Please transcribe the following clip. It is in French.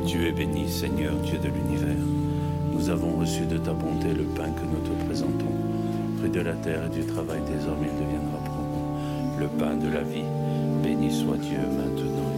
Tu es béni, Seigneur, Dieu de l'univers. Nous avons reçu de ta bonté le pain que nous te présentons. Fruit de la terre et du travail, désormais il deviendra pour nous le pain de la vie. Béni soit Dieu maintenant